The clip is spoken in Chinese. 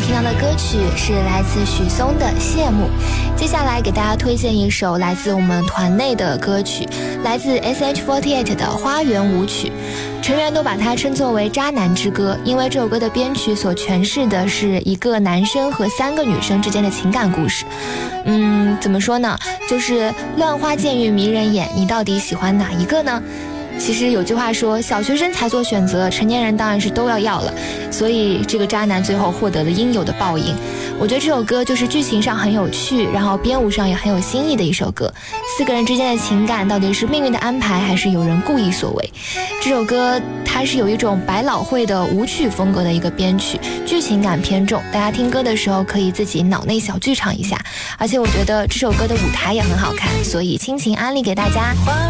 听到的歌曲是来自许嵩的《谢幕》。接下来给大家推荐一首来自我们团内的歌曲，来自 SH48 的《花园舞曲》。成员都把它称作为渣男之歌，因为这首歌的编曲所诠释的是一个男生和3个女生之间的情感故事。怎么说呢，就是乱花渐欲迷人眼，你到底喜欢哪一个呢？其实有句话说，小学生才做选择，成年人当然是都要了，所以这个渣男最后获得了应有的报应。我觉得这首歌就是剧情上很有趣，然后编舞上也很有新意的一首歌。4个人之间的情感到底是命运的安排，还是有人故意所为？这首歌它是有一种百老汇的舞曲风格的一个编曲，剧情感偏重，大家听歌的时候可以自己脑内小剧场一下。而且我觉得这首歌的舞台也很好看，所以倾情安利给大家。